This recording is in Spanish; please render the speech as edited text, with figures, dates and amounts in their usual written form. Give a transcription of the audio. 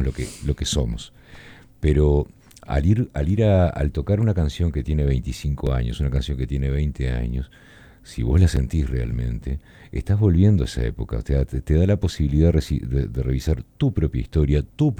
lo que somos. Pero al tocar una canción que tiene 25 años, una canción que tiene 20 años, si vos la sentís realmente, estás volviendo a esa época. Te da la posibilidad de revisar tu propia historia, tu